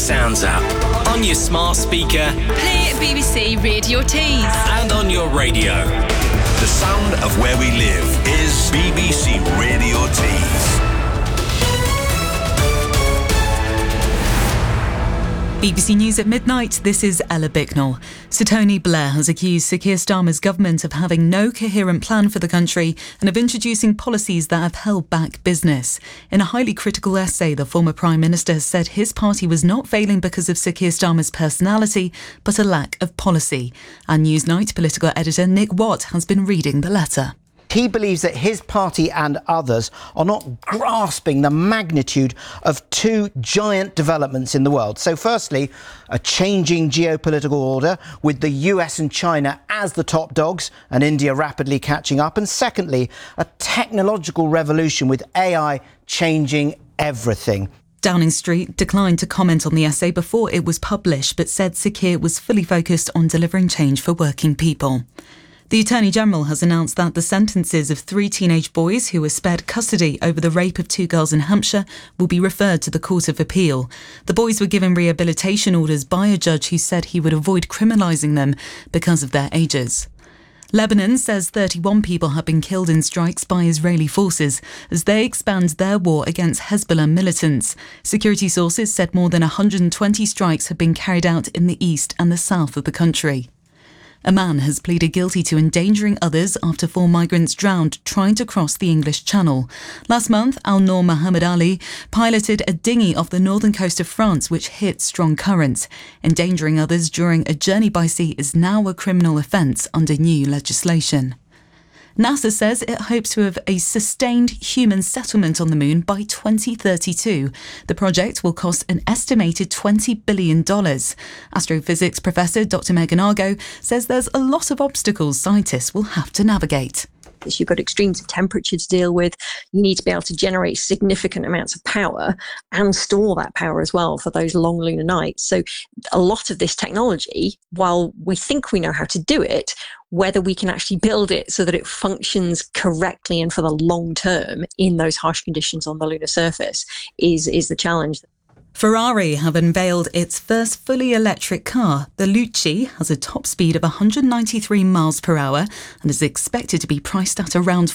Sounds app, on your smart speaker, play BBC Radio Tees, and on your radio. The sound of where we live is BBC Radio Tees. BBC News at midnight, this is Ella Bicknell. Sir Tony Blair has accused Sir Keir Starmer's government of having no coherent plan for the country and of introducing policies that have held back business. In a highly critical essay, the former Prime Minister said his party was not failing because of Sir Keir Starmer's personality, but a lack of policy. Our Newsnight political editor Nick Watt has been reading the letter. He believes that his party and others are not grasping the magnitude of two giant developments in the world. So firstly, a changing geopolitical order with the US and China as the top dogs and India rapidly catching up. And secondly, a technological revolution with AI changing everything. Downing Street declined to comment on the essay before it was published, but said Sir Keir was fully focused on delivering change for working people. The Attorney-General has announced that the sentences of 3 teenage boys who were spared custody over the rape of 2 girls in Hampshire will be referred to the Court of Appeal. The boys were given rehabilitation orders by a judge who said he would avoid criminalising them because of their ages. Lebanon says 31 people have been killed in strikes by Israeli forces as they expand their war against Hezbollah militants. Security sources said more than 120 strikes have been carried out in the east and the south of the country. A man has pleaded guilty to endangering others after 4 migrants drowned trying to cross the English Channel. Last month, Al Noor Mohammed Ali piloted a dinghy off the northern coast of France which hit strong currents. Endangering others during a journey by sea is now a criminal offence under new legislation. NASA says it hopes to have a sustained human settlement on the moon by 2032. The project will cost an estimated $20 billion. Astrophysics professor Dr. Megan Argo says there's a lot of obstacles scientists will have to navigate. You've got extremes of temperature to deal with. You need to be able to generate significant amounts of power and store that power as well for those long lunar nights. So a lot of this technology, while we think we know how to do it, whether we can actually build it so that it functions correctly and for the long term in those harsh conditions on the lunar surface is the challenge. Ferrari have unveiled its first fully electric car. The Lucci has a top speed of 193 miles per hour and is expected to be priced at around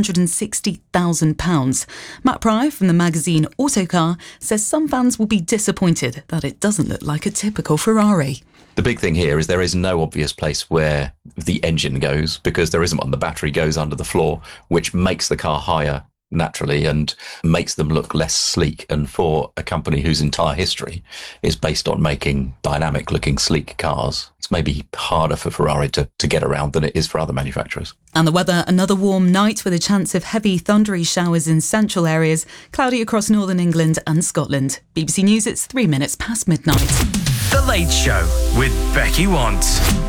£460,000. Matt Pry from the magazine Autocar says some fans will be disappointed that it doesn't look like a typical Ferrari. The big thing here is there is no obvious place where the engine goes because there isn't one. The battery goes under the floor, which makes the car higher naturally and makes them look less sleek. And for a company whose entire history is based on making dynamic looking sleek cars, it's maybe harder for Ferrari to get around than it is for other manufacturers. And the weather, another warm night with a chance of heavy thundery showers in central areas, cloudy across northern England and Scotland. BBC News, it's 3 minutes past midnight. The Late Show with Becky Want.